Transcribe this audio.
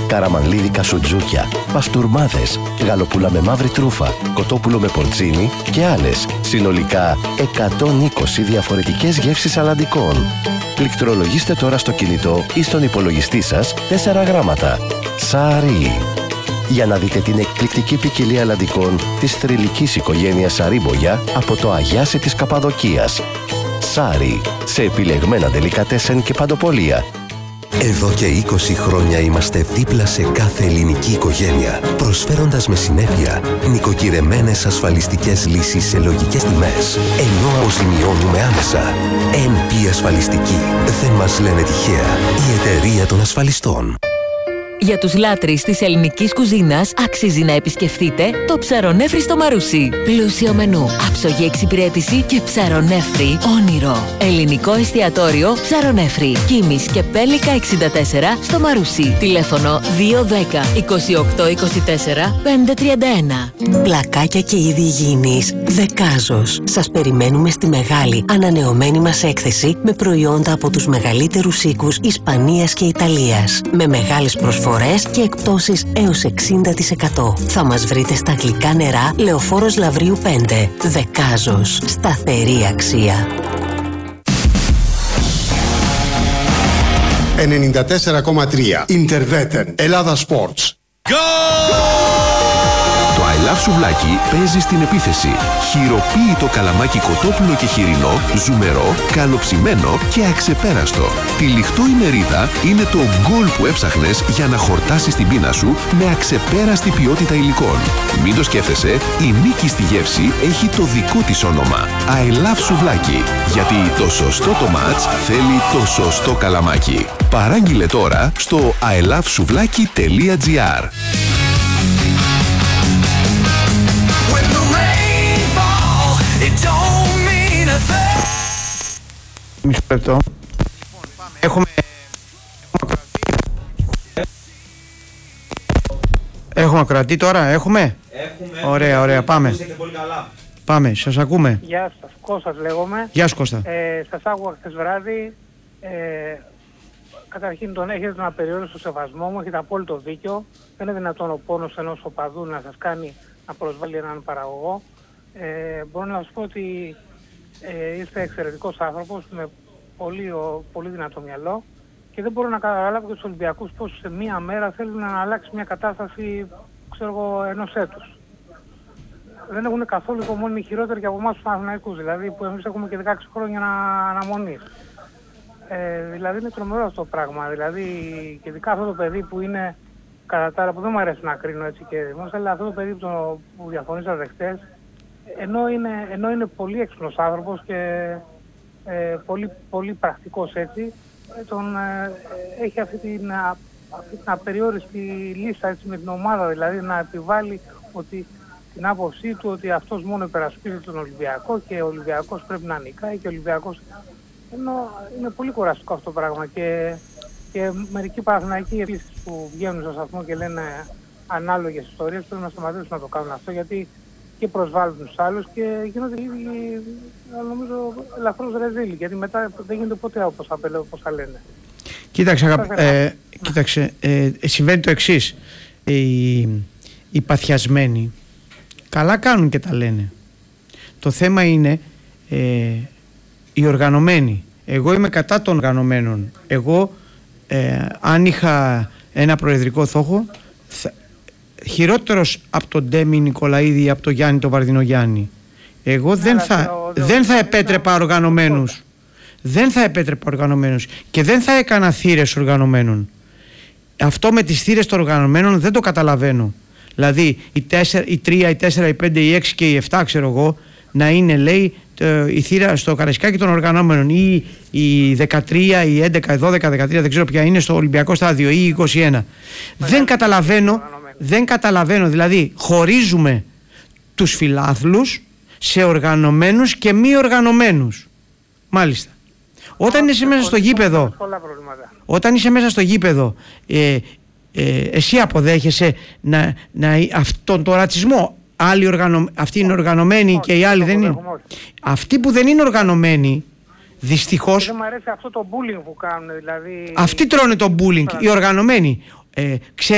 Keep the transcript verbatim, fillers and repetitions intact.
καραμανλίδικα σουτζούκια, παστούρμάδες, γαλοπούλα με μαύρη τρούφα, κοτόπουλο με πορτσίνι και άλλες. Συνολικά εκατόν είκοσι διαφορετικές γεύσεις αλαντικών. Πληκτρολογήστε τώρα στο κινητό ή στον υπολογιστή σας τέσσερα γράμματα. Σάρι. Για να δείτε την εκπληκτική ποικιλία αλαντικών της θρυλικής οικογένειας Σαρίμπογια από το Αγιάσι της Καπαδοκίας. Σάρι, σε επιλεγμένα ντελικατέσεν και παντοπολία. Εδώ και είκοσι χρόνια είμαστε δίπλα σε κάθε ελληνική οικογένεια, προσφέροντας με συνέπεια νοικοκυρεμένες ασφαλιστικές λύσεις σε λογικές τιμές, ενώ αποζημιώνουμε άμεσα. εν πι Ασφαλιστική. Δεν μας λένε τυχαία. Η εταιρεία των ασφαλιστών. Για τους λάτρεις της ελληνικής κουζίνας αξίζει να επισκεφτείτε το Ψαρονέφρι στο Μαρούσι. Πλούσιο μενού, άψογη εξυπηρέτηση και ψαρονέφρι όνειρο. Ελληνικό εστιατόριο Ψαρονέφρι. Κίμης και Πέλικα εξήντα τέσσερα στο Μαρούσι. Τηλέφωνο δύο δέκα είκοσι οκτώ είκοσι τέσσερα πεντακόσια τριάντα ένα. Πλακάκια και είδη υγιεινής Δεκάζος. Σας περιμένουμε στη μεγάλη ανανεωμένη μας έκθεση με προϊόντα από τους μεγαλύτερους οίκους Ισπανίας και Ιταλίας. Με μεγάλες προσφορές και εκπτώσεις έως εξήντα τοις εκατό. Θα μας βρείτε στα γλυκά νερά Λεωφόρος Λαυρίου πέντε. Δεκάζος. Σταθερή αξία. ενενήντα τέσσερα κόμμα τρία Interveten Ελλάδα Sports. Το I Love Σουβλάκι παίζει στην επίθεση. Χειροποίητο καλαμάκι κοτόπουλο και χοιρινό, ζουμερό, καλοψημένο και αξεπέραστο. Τυλιχτό η μερίδα είναι το γκολ που έψαχνες για να χορτάσεις την πείνα σου με αξεπέραστη ποιότητα υλικών. Μην το σκέφτεσαι, η νίκη στη γεύση έχει το δικό της όνομα. I Love Σουβλάκι. Γιατί το σωστό το μάτς θέλει το σωστό καλαμάκι. Παράγγειλε τώρα στο άι λαβ σουβλάκι τελεία τζι άρ. Μισό λεπτό. Έχουμε... Έχουμε ακροατή τώρα, έχουμε. Έχουμε. Ωραία, ωραία, πάμε. Πολύ καλά. Πάμε, σας ακούμε. Γεια σας, Κώστας λέγομαι. Γεια σου Κώστα. Ε, σας άκουγα χθες βράδυ. Ε, καταρχήν τον έχετε να περιορίσει το σεβασμό μου, έχετε απόλυτο δίκιο. Δεν είναι δυνατόν ο πόνος ενός οπαδού να σας κάνει να προσβάλλει έναν παραγωγό. Ε, μπορώ να σας πω ότι ε, είστε εξαιρετικός άνθρωπος με πολύ, ο, πολύ δυνατό μυαλό και δεν μπορώ να καταλάβω και τους Ολυμπιακούς πως σε μία μέρα θέλουν να αλλάξει μια κατάσταση, ξέρω εγώ, ενός έτους. Δεν έχουν καθόλου υπομονή, χειρότεροι και από εμάς τους Παναθηναϊκούς, δηλαδή που εμείς έχουμε και δεκαέξι χρόνια να, αναμονής. Ε, δηλαδή είναι τρομερό αυτό το πράγμα, δηλαδή και ειδικά αυτό το παιδί που είναι κατά τα άλλα, που δεν μου αρέσει να κρίνω έτσι και δημόσια, αλλά αυτό το παιδί που, το, που διαφωνήσατε χτες, ενώ είναι, ενώ είναι πολύ έξυπνος άνθρωπος και ε, πολύ, πολύ πρακτικός έτσι, ε, τον, ε, έχει αυτή την, α, αυτή την απεριόριστη λίστα έτσι, με την ομάδα, δηλαδή να επιβάλλει ότι την άποψή του ότι αυτός μόνο υπερασπίζεται τον Ολυμπιακό και ο Ολυμπιακός πρέπει να νικάει και ο Ολυμπιακός... Ενώ είναι πολύ κουραστικό αυτό το πράγμα και, και μερικοί Παναθηναϊκοί επίσης που βγαίνουν στο σταθμό και λένε ανάλογες ιστορίες πρέπει να σταματήσουν να το κάνουν αυτό γιατί και προσβάλλουν τους άλλους και γίνονται λίγοι, νομίζω, ελαφρώς ρεζίλοι γιατί μετά δεν γίνεται ποτέ όπως θα, όπως θα λένε. Κοίταξε, αγάπη, ε, κοίταξε ε, συμβαίνει το εξής. Οι, οι παθιασμένοι καλά κάνουν και τα λένε. Το θέμα είναι ε, οι οργανωμένοι. Εγώ είμαι κατά των οργανωμένων. Εγώ ε, αν είχα ένα προεδρικό θόχο θα, χειρότερος από τον Ντέμι Νικολαίδη ή από τον Γιάννη τον Βαρδινογιάννη. Εγώ ναι, δεν, θα, ο, δεν θα επέτρεπα οργανωμένους. Δεν θα επέτρεπα οργανωμένους και δεν θα έκανα θύρες οργανωμένων. Αυτό με τις θύρες των οργανωμένων δεν το καταλαβαίνω. Δηλαδή οι τέσσερα, οι τρία, οι τέσσερα, οι πέντε, οι έξι και οι επτά ξέρω εγώ να είναι λέει η θύρα στο Καραϊσκάκι των οργανώμενων ή η δεκατρία, η έντεκα, η δώδεκα, η δεκατρία δεν ξέρω ποια είναι στο Ολυμπιακό στάδιο ή η είκοσι ένα. Δεν καταλαβαίνω, δεν καταλαβαίνω δηλαδή χωρίζουμε τους φιλάθλους σε οργανωμένους και μη οργανωμένους. Μάλιστα. Όταν είσαι μέσα στο γήπεδο, όταν είσαι μέσα στο γήπεδο ε, ε, εσύ αποδέχεσαι να, να, αυτόν τον ρατσισμό. Άλλοι οργανω... Αυτοί είναι οργανωμένοι όχι, και οι άλλοι δεν είναι. Αυτοί που δεν είναι οργανωμένοι, δυστυχώς. Δεν μου αρέσει αυτό το bullying που κάνουν, δηλαδή. Αυτοί τρώνε το bullying, οι οργανωμένοι. Ε,